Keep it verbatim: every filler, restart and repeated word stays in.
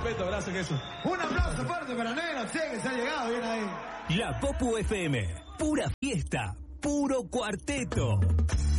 respeto, abrazo, que eso. Un aplauso fuerte para Negro, sí, que se ha llegado bien ahí. La Popu F M, pura fiesta, puro cuarteto.